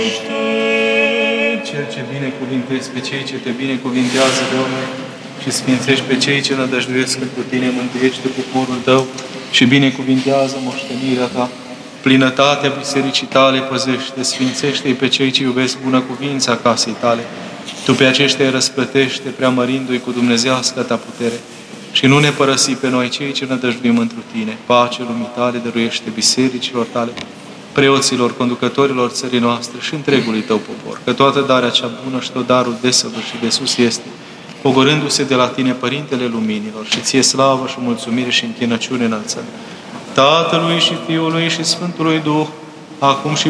Cel ce binecuvintezi pe cei ce te binecuvintează, Doamne, și sfințești pe cei ce nădăjduiesc cu tine, mântuiește poporul tău și binecuvintează moștenirea ta. Plinătatea bisericii tale păzește, sfințește-i pe cei ce iubesc bunăcuvința casei tale. Tu pe aceștia îi răsplătește, preamărindu-i cu dumnezească ta putere. Și nu ne părăsi pe noi cei ce nădăjduim întru tine. Pace lumii tale dăruiește bisericilor tale, preoților, conducătorilor țării noastre și întregului tău popor, că toată darea cea bună și tot darul desăvârșit de sus este, pogorându-se de la tine, Părintele Luminilor, și ție slavă și mulțumire și închinăciune înălțăm. Tatălui și Fiului și Sfântului Duh, acum și